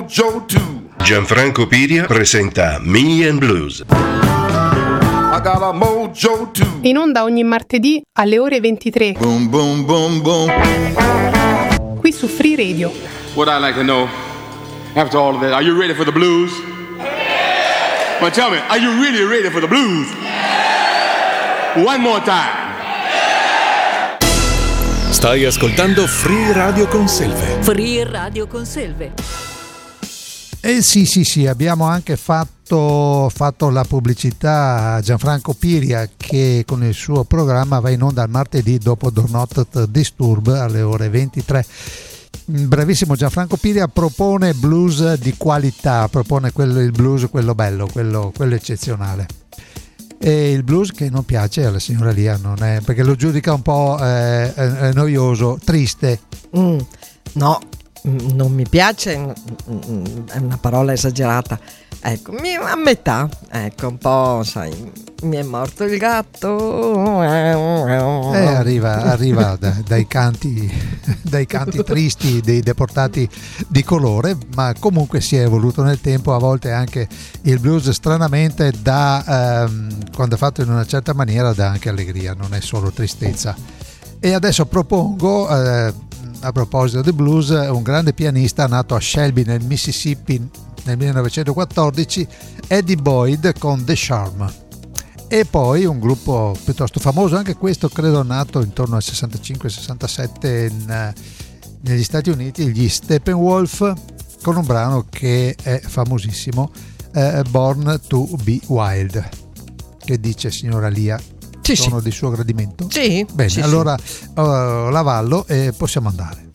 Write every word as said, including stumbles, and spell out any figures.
Joe too. Gianfranco Piria presenta Me and Blues. I got a mojo too. In onda ogni martedì alle ore ventitré. Boom, boom, boom, boom. Qui su Free Radio. What I'd like to know, after all of that, are you ready for the blues? Well, tell me, are you really ready for the blues? One more time. Stai ascoltando Free Radio con Selve. Free Radio con Selve. Eh sì, sì, sì, abbiamo anche fatto, fatto la pubblicità a Gianfranco Piria, che con il suo programma va in onda il martedì dopo Do Not Disturb alle ore ventitré. Bravissimo Gianfranco Piria, propone blues di qualità, propone quello, il blues, quello bello, quello, quello eccezionale. E il blues che non piace alla signora Lia, non è, perché lo giudica un po' eh, eh, noioso, triste. Mm, no, non mi piace, è una parola esagerata. Ecco, a metà, ecco, un po', sai, mi è morto il gatto. Eh, arriva, arriva da, dai canti, dai canti tristi dei deportati di colore, ma comunque si è evoluto nel tempo. A volte anche il blues, stranamente, dà, ehm, quando è fatto in una certa maniera, dà anche allegria, non è solo tristezza. E adesso propongo, eh, a proposito di blues, un grande pianista nato a Shelby nel Mississippi nel millenovecentoquattordici, Eddie Boyd con The Charm. E poi un gruppo piuttosto famoso, anche questo credo nato intorno al sessantacinque sessantasette in, negli Stati Uniti, gli Steppenwolf, con un brano che è famosissimo, eh, Born to be Wild. Che dice, signora Lia? Sì, Sono sì. di suo gradimento? Sì. Bene, sì, allora sì. Uh, l'avallo e possiamo andare.